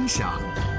当下。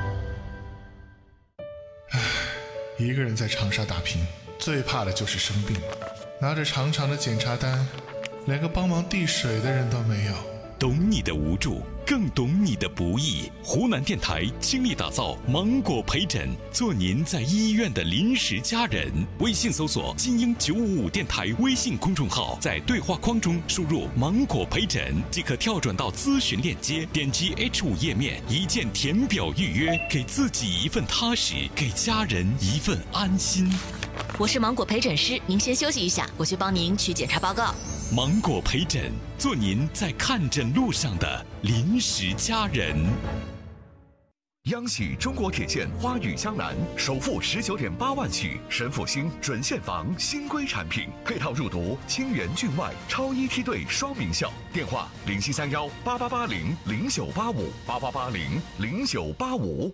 一个人在长沙打拼，最怕的就是生病，拿着长长的检查单，连个帮忙递水的人都没有。 懂你的无助，更懂你的不易。湖南电台倾力打造芒果陪诊，做您在医院的临时家人。微信搜索精英955电台微信公众号，在对话框中输入芒果陪诊，即可跳转到咨询链接，点击 H5 页面，一键填表预约，给自己一份踏实，给家人一份安心。 我是芒果陪诊师，您先休息一下，我去帮您取检查报告。 芒果陪诊，做您在看诊路上的临时家人。 央喜中国铁建花语江南首付19.8万起，神阜新准现房新规产品，配套入读清源郡外超一梯队双名校。电话07318880098588800985。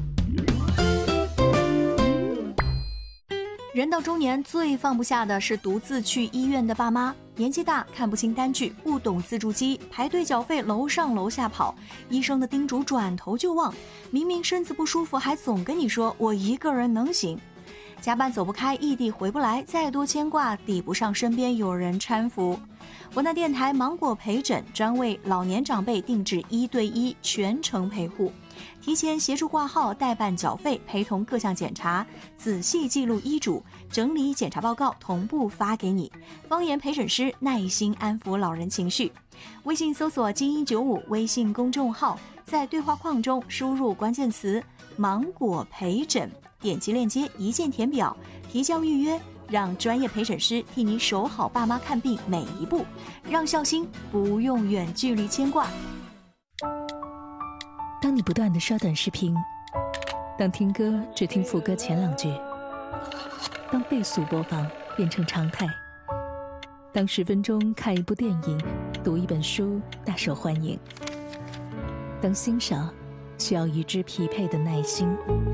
人到中年最放不下的是独自去医院的爸妈，年纪大看不清单据，不懂自助机，排队缴费楼上楼下跑，医生的叮嘱转头就忘，明明身子不舒服还总跟你说我一个人能行。加班走不开，异地回不来，再多牵挂抵不上身边有人搀扶。湖南电台芒果陪诊专为老年长辈定制1对1全程陪护，提前协助挂号、代办缴费、陪同各项检查，仔细记录医嘱，整理检查报告，同步发给你。方言陪诊师耐心安抚老人情绪。微信搜索精英95微信公众号，在对话框中输入关键词芒果陪诊，点击链接一键填表，提交预约，让专业陪诊师替你守好爸妈看病每一步，让孝心不用远距离牵挂。 当你不断地刷短视频，当听歌只听副歌前2句，当倍速播放变成常态，当10分钟看一部电影、读一本书大受欢迎，当欣赏需要与之匹配的耐心，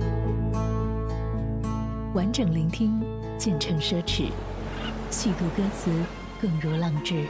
完整聆听渐成奢侈，细读歌词更如浪掷。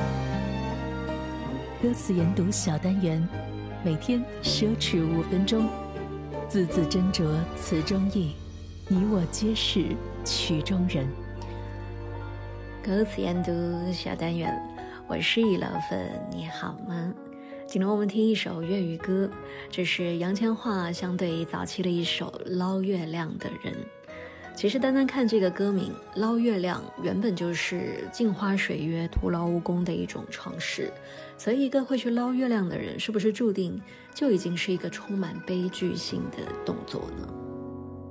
歌词研读小单元，每天奢侈5分钟，字字斟酌词中意，你我皆是曲中人。 歌词研读小单元，我是易老粉，你好吗？今天我们听一首粤语歌，这是杨千嬅相对早期的一首《捞月亮的人》。其实单单看这个歌名捞月亮，原本就是镜花水月徒劳无功的一种尝试，所以一个会去捞月亮的人，是不是注定就已经是一个充满悲剧性的动作呢？